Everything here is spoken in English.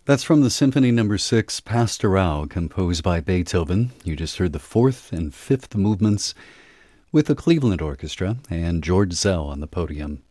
That's from the Symphony Number 6, Pastoral, composed by Beethoven. You just heard the fourth and fifth movements with the Cleveland Orchestra and George Zell on the podium.